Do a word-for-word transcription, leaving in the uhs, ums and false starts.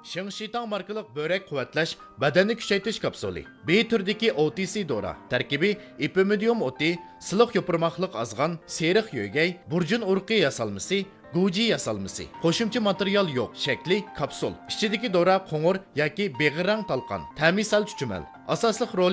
Shingshitang markalik börek quvvatlash, badanni kuchaytirish kapsuli. B turdagi O T C dora. Tarkibi ipimidium o'ti, siliq yopirmoqliq azg'an, seriq yo'gay, burjun urqi yasalmasi, Guji yasalmasi. Qo'shimcha material yo'q. Shakli kapsul. Ichidagi dora qo'ng'ir yoki beg'irang talqon. Ta'mi sal chuchumal. Asosliq rol